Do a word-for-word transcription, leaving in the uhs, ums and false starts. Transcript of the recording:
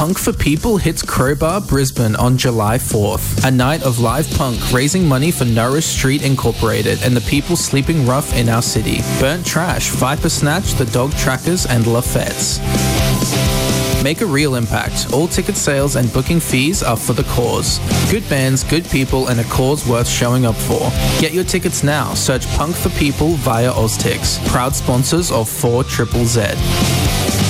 Punk for People hits Crowbar, Brisbane on July fourth. A night of live punk raising money for Nourish Street Incorporated and the people sleeping rough in our city. Burnt Trash, Viper Snatch, The Dog Trackers and Lafettes. Make a real impact. All ticket sales and booking fees are for the cause. Good bands, good people, and a cause worth showing up for. Get your tickets now. Search Punk for People via Oztix. Proud sponsors of four triple Z.